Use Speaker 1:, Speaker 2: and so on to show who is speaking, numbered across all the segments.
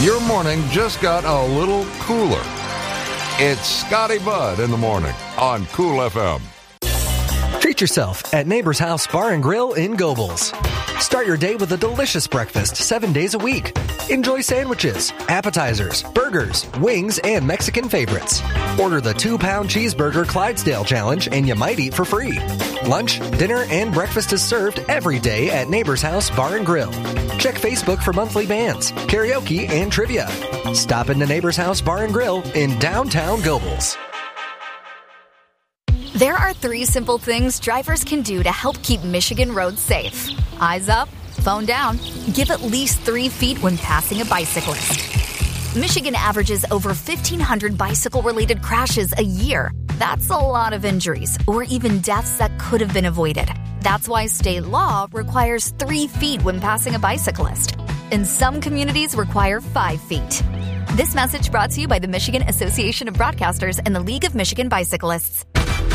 Speaker 1: Your morning just got a little cooler. It's Scotty Budd in the morning on Cool FM.
Speaker 2: Treat yourself at Neighbor's House Bar and Grill in Gobles. Start your day with a delicious breakfast 7 days a week. Enjoy sandwiches, appetizers, burgers, wings, and Mexican favorites. Order the 2-pound cheeseburger Clydesdale Challenge and you might eat for free. Lunch, dinner, and breakfast is served every day at Neighbor's House Bar and Grill. Check Facebook for monthly bands, karaoke, and trivia. Stop into Neighbor's House Bar and Grill in downtown Gobles.
Speaker 3: There are 3 simple things drivers can do to help keep Michigan roads safe. Eyes up, phone down, give at least 3 feet when passing a bicyclist. Michigan averages over 1,500 bicycle-related crashes a year. That's a lot of injuries or even deaths that could have been avoided. That's why state law requires 3 feet when passing a bicyclist. And some communities require 5 feet. This message brought to you by the Michigan Association of Broadcasters and the League of Michigan Bicyclists.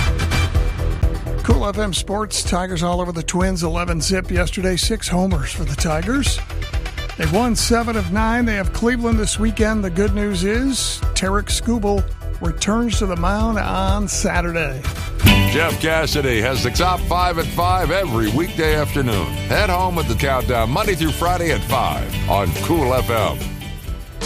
Speaker 4: Cool FM Sports, Tigers all over the Twins, 11-zip yesterday, 6 homers for the Tigers. They've won 7 of 9. They have Cleveland this weekend. The good news is Tarek Skubal returns to the mound on Saturday.
Speaker 1: Jeff Cassidy has the top 5 at 5 every weekday afternoon. Head home with the countdown Monday through Friday at 5 on Cool FM.